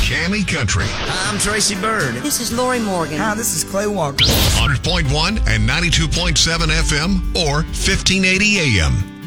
Cammy Country. I'm Tracy Bird. This is Lori Morgan. Hi, this is Clay Walker. 100.1 and 92.7 FM or 1580 AM.